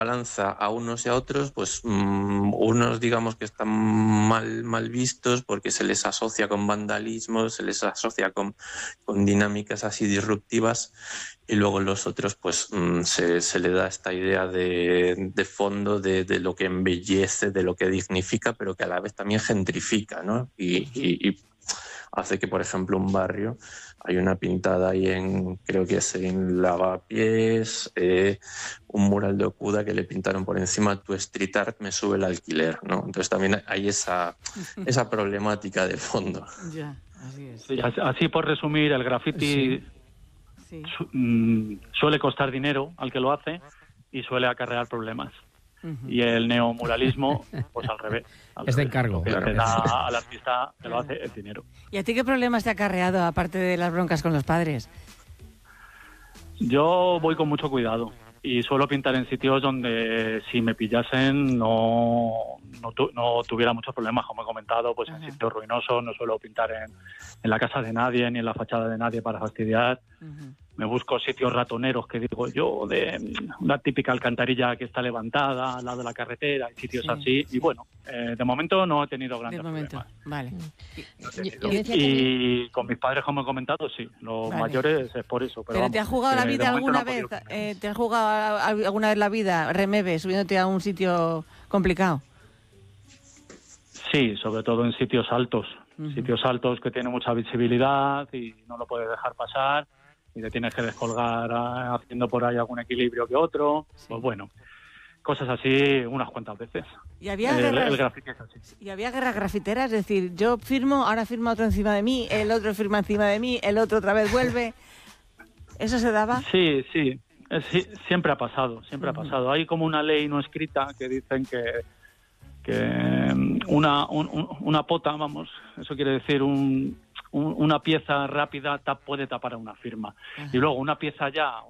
balanza a unos y a otros, pues unos digamos que están mal vistos porque se les asocia con vandalismo, se les asocia con dinámicas así disruptivas, y luego los otros pues se le da esta idea de fondo de lo que embellece, de lo que dignifica, pero que a la vez también gentrifica, ¿no? Y hace que, por ejemplo, un barrio, hay una pintada ahí creo que es en Lavapiés, un mural de Okuda que le pintaron por encima: tu street art me sube el alquiler, ¿no? Entonces también hay esa problemática de fondo. Ya, así es. Sí, así por resumir, el graffiti suele costar dinero al que lo hace y suele acarrear problemas. Y el neomuralismo, pues al revés. Es de encargo. Lo que da al artista que lo hace el dinero. ¿Y a ti qué problemas te ha acarreado, aparte de las broncas con los padres? Yo voy con mucho cuidado y suelo pintar en sitios donde si me pillasen no tuviera muchos problemas, como he comentado, pues en sitios ruinosos. No suelo pintar en la casa de nadie ni en la fachada de nadie para fastidiar. Me busco sitios ratoneros, que digo yo, de una típica alcantarilla que está levantada al lado de la carretera, y sitios así. Y bueno, de momento no he tenido grandes problemas. Vale. Y con mis padres, como he comentado, sí, los mayores es por eso. ¿Pero te has jugado la vida alguna vez? ¿Te has jugado alguna vez la vida, remebe, subiéndote a un sitio complicado? Sí, sobre todo en sitios altos. Sitios altos que tienen mucha visibilidad y no lo puedes dejar pasar. Y te tienes que descolgar haciendo por ahí algún equilibrio que otro. Pues bueno, cosas así unas cuantas veces. ¿Y había el graffiti es así. ¿Y había guerras grafiteras? Es decir, yo firmo, ahora firma otro encima de mí, el otro firma encima de mí, el otro otra vez vuelve. ¿Eso se daba? Sí, siempre ha pasado, siempre ha pasado. Hay como una ley no escrita que dicen que una pota, vamos, eso quiere decir una pieza rápida puede tapar a una firma. Y luego una pieza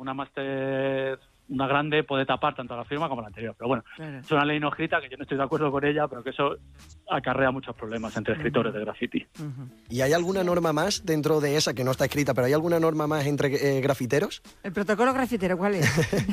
una grande puede tapar tanto a la firma como a la anterior. Pero bueno, es una ley no escrita que yo no estoy de acuerdo con ella, pero que eso acarrea muchos problemas entre escritores de graffiti. ¿Y hay alguna norma más dentro de esa, que no está escrita, pero hay alguna norma más entre grafiteros? ¿El protocolo grafitero cuál es?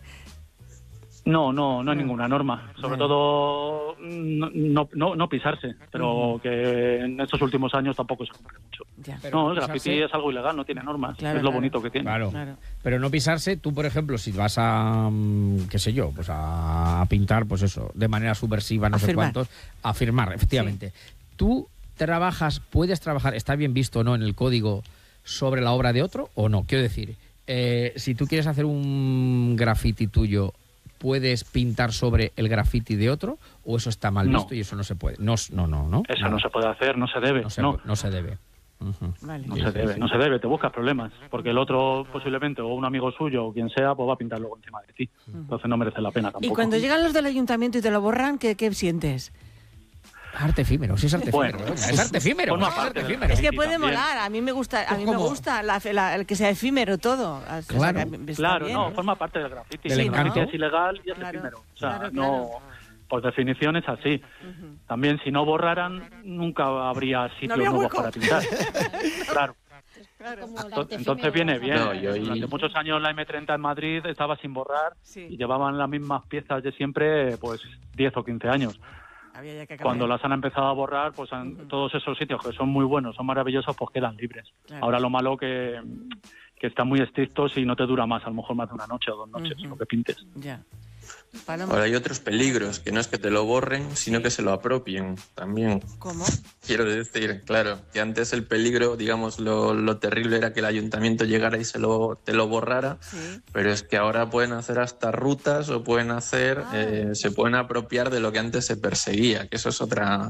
No hay ninguna norma. Sobre todo no pisarse, pero que en estos últimos años tampoco se cumple mucho. El graffiti es algo ilegal, no tiene normas. Es lo bonito que tiene. Claro. Pero no pisarse, tú, por ejemplo, si vas a, qué sé yo, pues a pintar, pues eso, de manera subversiva, no sé cuántos, a firmar, efectivamente. ¿Tú puedes trabajar, está bien visto o no en el código, sobre la obra de otro o no? Quiero decir, si tú quieres hacer un graffiti tuyo, ¿puedes pintar sobre el graffiti de otro o eso está mal visto y eso no se puede? No. Eso no se puede hacer, no se debe. No se debe. Vale. No se debe, te buscas problemas, porque el otro posiblemente, o un amigo suyo o quien sea, pues va a pintar luego encima de ti. Entonces no merece la pena tampoco. Y cuando llegan los del ayuntamiento y te lo borran, ¿qué sientes? Arte efímero, sí es arte efímero. Bueno, es arte efímero. Es que puede molar, a mí me gusta el que sea efímero todo. Claro, forma parte del graffiti. Del encanto. Es ilegal y es efímero. O sea, por definición es así. También si no borraran, nunca habría sitios nuevos para pintar. Claro. Entonces viene bien. Durante muchos años la M30 en Madrid estaba sin borrar y llevaban las mismas piezas de siempre, pues 10 o 15 años. Cuando las han empezado a borrar, pues todos esos sitios que son muy buenos, son maravillosos, pues quedan libres. Ahora lo malo que están muy estrictos y no te dura más, a lo mejor más de una noche o 2 noches, lo que pintes. Ahora hay otros peligros, que no es que te lo borren, sino que se lo apropien también. ¿Cómo? Quiero decir, claro, que antes el peligro, digamos, lo terrible era que el ayuntamiento llegara y te lo borrara, pero es que ahora pueden hacer hasta rutas o pueden hacer, se pueden apropiar de lo que antes se perseguía, que eso es otro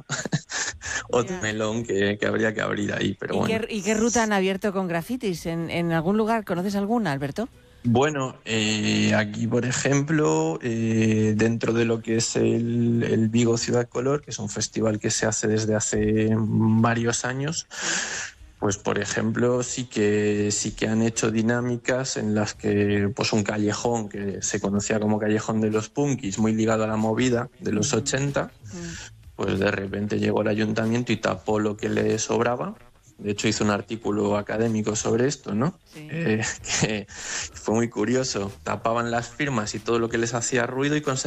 melón que habría que abrir ahí. Pero ¿Y qué ruta han abierto con grafitis? ¿En algún lugar? ¿Conoces alguna, Alberto? Bueno, aquí, por ejemplo, dentro de lo que es el Vigo Ciudad Color, que es un festival que se hace desde hace varios años, pues, por ejemplo, sí que han hecho dinámicas en las que, pues, un callejón que se conocía como Callejón de los Punkis, muy ligado a la movida de los 80, pues de repente llegó el ayuntamiento y tapó lo que le sobraba De hecho, hizo un artículo académico sobre esto, ¿no? Sí. Que fue muy curioso. Tapaban las firmas y todo lo que les hacía ruido y